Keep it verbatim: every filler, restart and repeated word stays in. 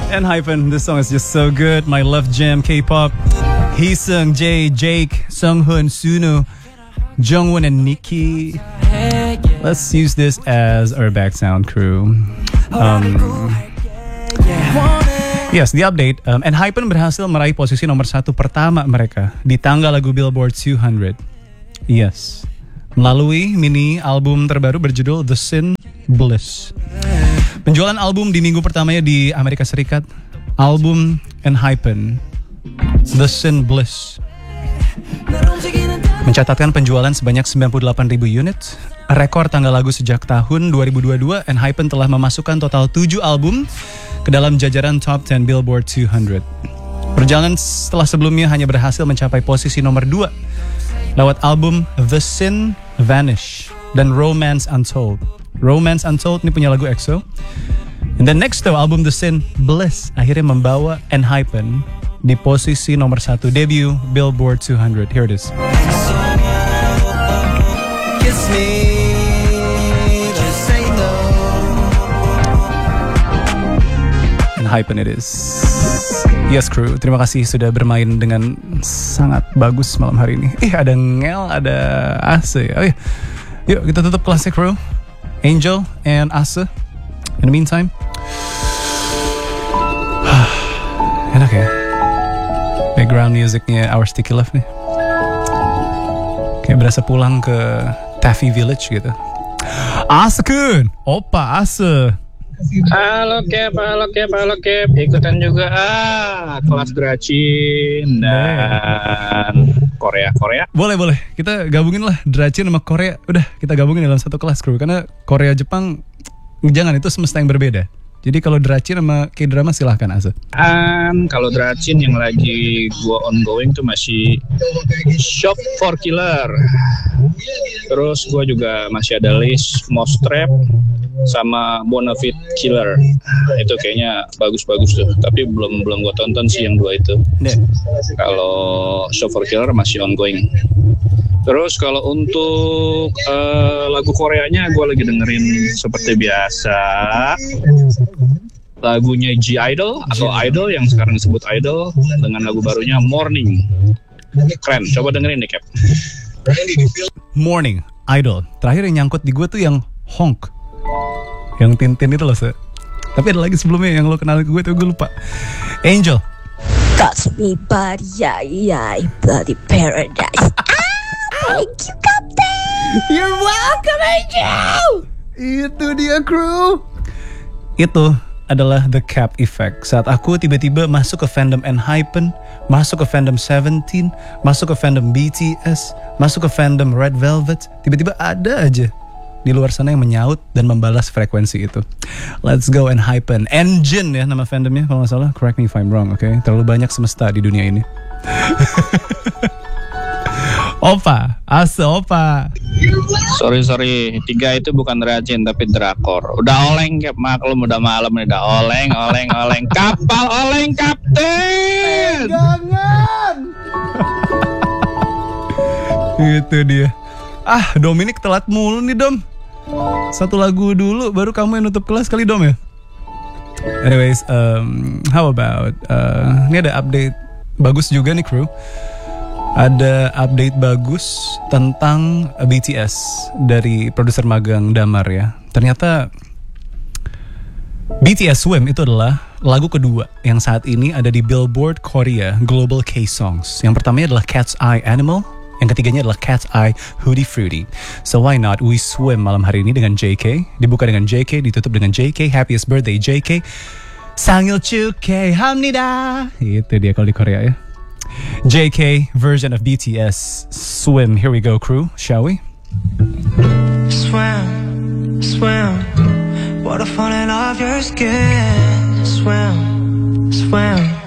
ENHYPEN, this song is just so good. My Love Jam, K-pop. Heesung, Jay, Jake, Sunghoon, Suno, Jungwon, and Nikki. Let's use this as our background crew. Um, yes, the update. Um, ENHYPEN berhasil meraih posisi nomor satu pertama mereka di tangga lagu Billboard two hundred. Yes, melalui mini album terbaru berjudul The Sin Bliss. Penjualan album di minggu pertamanya di Amerika Serikat, album ENHYPEN The Sin Bliss mencatatkan penjualan sebanyak sembilan puluh delapan ribu unit, rekor tanggal lagu sejak tahun dua ribu dua puluh dua. ENHYPEN telah memasukkan total tujuh album ke dalam jajaran Top sepuluh Billboard two hundred. Perjalanan setelah sebelumnya hanya berhasil mencapai posisi nomor dua lewat album The Sin Vanish dan Romance Untold. Romance Untold ini punya lagu E X O. And then next to album The Sin Bliss akhirnya membawa ENHYPEN di posisi nomor satu debut Billboard two hundred. Here it is. Kiss me, just say no. ENHYPEN it is. Yes crew, terima kasih sudah bermain dengan sangat bagus malam hari ini. Eh ada Ngel, ada Ase. Oh iya, yuk kita tutup kelasnya crew. Angel and Asa. In the meantime, enak ya background musicnya Our Sticky Love nih. Kayak berasa pulang ke Taffy Village gitu. Asa kun, Opa Asa. Halo Kep, halo Kep, halo Kep. Ikutan juga ah kelas Dracin dan Korea Korea. Boleh boleh, kita gabungin lah Dracin sama Korea. Udah kita gabungin dalam satu kelas crew. Karena Korea Jepang jangan, itu semesta yang berbeda. Jadi kalau Dracin sama K-drama silahkan Asa. Um, kalau Dracin yang lagi gua ongoing tuh masih Shop for Killer. Terus gua juga masih ada list Most Trap sama Bonafide Killer. Itu kayaknya bagus-bagus tuh. Tapi belum belum gua tonton sih yang dua itu. Yeah. Kalau Shop for Killer masih ongoing. Terus kalau untuk uh, lagu Koreanya gue lagi dengerin seperti biasa lagunya G-Idol atau Idol yang sekarang disebut Idol dengan lagu barunya Morning. Keren, coba dengerin nih Cap. Morning, Idol. Terakhir yang nyangkut di gue tuh yang Honk, yang Tintin itu loh se. Tapi ada lagi sebelumnya yang lo kenal gue tuh gue lupa. Angel. Touch me body, yeah, yeah, bloody paradise. Thank you, Captain. You're welcome, Angel. Itu dia crew. Itu adalah the Cap effect. Saat aku tiba-tiba masuk ke fandom ENHYPEN, masuk ke fandom Seventeen, masuk ke fandom B T S, masuk ke fandom Red Velvet, tiba-tiba ada aja di luar sana yang menyaut dan membalas frekuensi itu. Let's go ENHYPEN. Engine ya nama fandomnya kalau nggak salah. Correct me if I'm wrong, oke? Okay? Terlalu banyak semesta di dunia ini. Opa, Asa, Opa. Sorry sorry, tiga itu bukan Dracin tapi drakor. Udah oleng Cap, maklum udah malam nih, udah oleng, oleng, oleng. Kapal oleng Kapten. Jangan. Itu dia. Ah, Dominic telat mulu nih Dom. Satu lagu dulu, baru kamu yang nutup kelas kali Dom ya. Anyways, um, how about uh, ini ada update bagus juga nih crew. Ada update bagus tentang B T S dari produser magang Damar ya. Ternyata B T S Swim itu adalah lagu kedua yang saat ini ada di Billboard Korea Global K-Songs. Yang pertamanya adalah Cat's Eye Animal, yang ketiganya adalah Cat's Eye Hootie Fruity. So why not we swim malam hari ini dengan J K, dibuka dengan J K, ditutup dengan J K, Happiest Birthday J K, Sangil Chuke Hamnida. Itu dia kalau di Korea ya. J K version of B T S Swim. Here we go crew, shall we? Swim, swim, water falling off your skin. Swim, swim.